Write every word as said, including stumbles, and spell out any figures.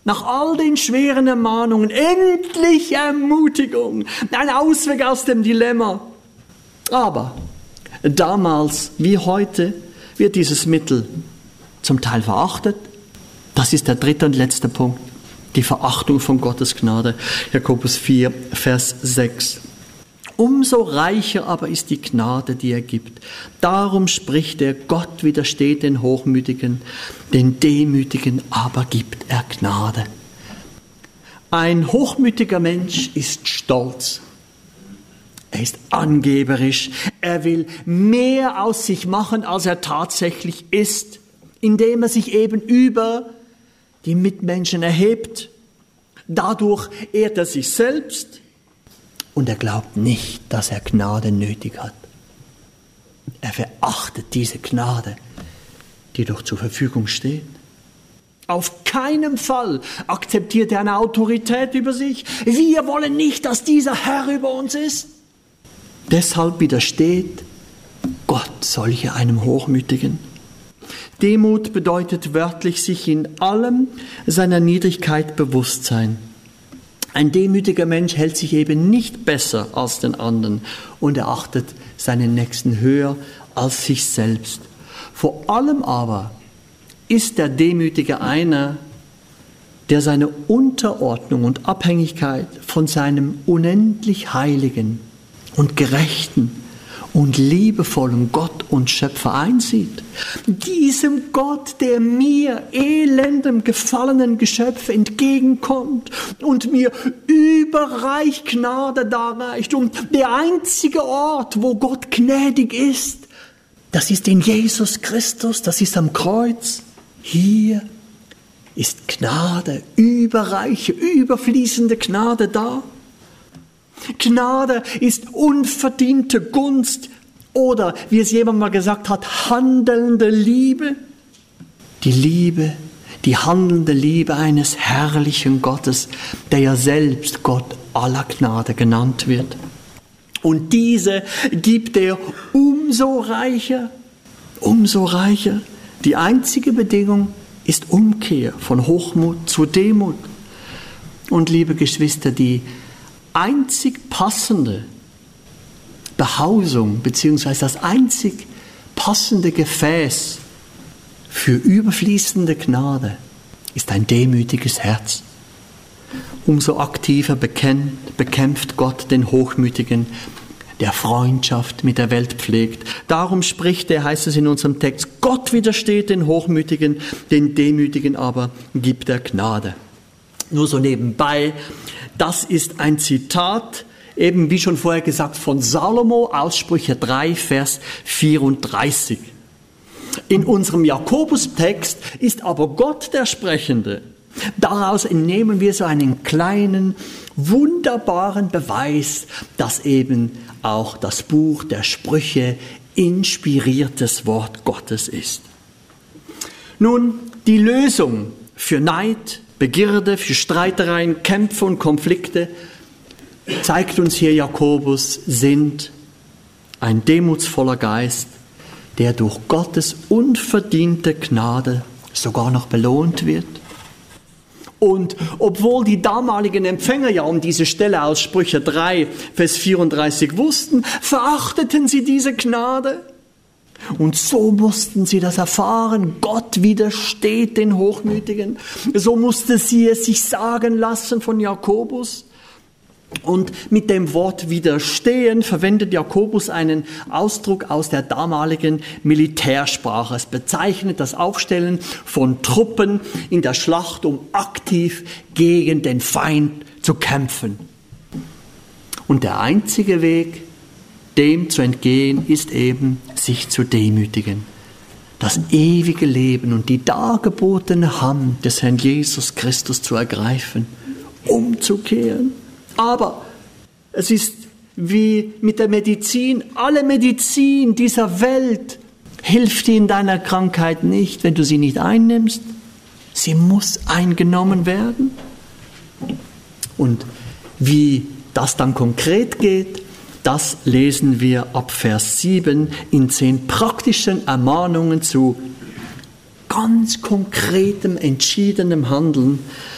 Nach all den schweren Ermahnungen, endlich Ermutigung, ein Ausweg aus dem Dilemma. Aber damals wie heute wird dieses Mittel zum Teil verachtet. Das ist der dritte und letzte Punkt, die Verachtung von Gottes Gnade. Jakobus vier, Vers sechs. Umso reicher aber ist die Gnade, die er gibt. Darum spricht er, Gott widersteht den Hochmütigen, den Demütigen aber gibt er Gnade. Ein hochmütiger Mensch ist stolz. Er ist angeberisch. Er will mehr aus sich machen, als er tatsächlich ist, indem er sich eben über die Mitmenschen erhebt. Dadurch ehrt er sich selbst. Und er glaubt nicht, dass er Gnade nötig hat. Er verachtet diese Gnade, die doch zur Verfügung steht. Auf keinen Fall akzeptiert er eine Autorität über sich. Wir wollen nicht, dass dieser Herr über uns ist. Deshalb widersteht Gott solche einem Hochmütigen. Demut bedeutet wörtlich sich in allem seiner Niedrigkeit bewusst sein. Ein demütiger Mensch hält sich eben nicht besser als den anderen und er achtet seinen Nächsten höher als sich selbst. Vor allem aber ist der Demütige einer, der seine Unterordnung und Abhängigkeit von seinem unendlich Heiligen und Gerechten und liebevollen Gott und Schöpfer einsieht. Diesem Gott, der mir, elendem, gefallenen Geschöpf, entgegenkommt und mir überreich Gnade darreicht. Und der einzige Ort, wo Gott gnädig ist, das ist in Jesus Christus, das ist am Kreuz. Hier ist Gnade, überreiche, überfließende Gnade da. Gnade ist unverdiente Gunst oder, wie es jemand mal gesagt hat, handelnde Liebe. Die Liebe, die handelnde Liebe eines herrlichen Gottes, der ja selbst Gott aller Gnade genannt wird. Und diese gibt er umso reicher, umso reicher. Die einzige Bedingung ist Umkehr von Hochmut zu Demut. Und liebe Geschwister, die einzig passende Behausung beziehungsweise das einzig passende Gefäß für überfließende Gnade ist ein demütiges Herz. Umso aktiver bekennt, bekämpft Gott den Hochmütigen, der Freundschaft mit der Welt pflegt. Darum spricht er, heißt es in unserem Text, Gott widersteht den Hochmütigen, den Demütigen aber gibt er Gnade. Nur so nebenbei, das ist ein Zitat, eben wie schon vorher gesagt, von Salomo aus Sprüche drei, Vers vierunddreißig. In unserem Jakobus-Text ist aber Gott der Sprechende. Daraus entnehmen wir so einen kleinen, wunderbaren Beweis, dass eben auch das Buch der Sprüche inspiriertes Wort Gottes ist. Nun, die Lösung für Neid, Begierde, für Streitereien, Kämpfe und Konflikte, zeigt uns hier Jakobus, sind ein demutsvoller Geist, der durch Gottes unverdiente Gnade sogar noch belohnt wird. Und obwohl die damaligen Empfänger ja um diese Stelle aus Sprüche drei, Vers vierunddreißig wussten, verachteten sie diese Gnade. Und so mussten sie das erfahren. Gott widersteht den Hochmütigen. So musste sie es sich sagen lassen von Jakobus. Und mit dem Wort widerstehen verwendet Jakobus einen Ausdruck aus der damaligen Militärsprache. Es bezeichnet das Aufstellen von Truppen in der Schlacht, um aktiv gegen den Feind zu kämpfen. Und der einzige Weg, dem zu entgehen, ist eben, sich zu demütigen. Das ewige Leben und die dargebotene Hand des Herrn Jesus Christus zu ergreifen, umzukehren. Aber es ist wie mit der Medizin. Alle Medizin dieser Welt hilft dir in deiner Krankheit nicht, wenn du sie nicht einnimmst. Sie muss eingenommen werden. Und wie das dann konkret geht, das lesen wir ab Vers sieben in zehn praktischen Ermahnungen zu ganz konkretem, entschiedenem Handeln.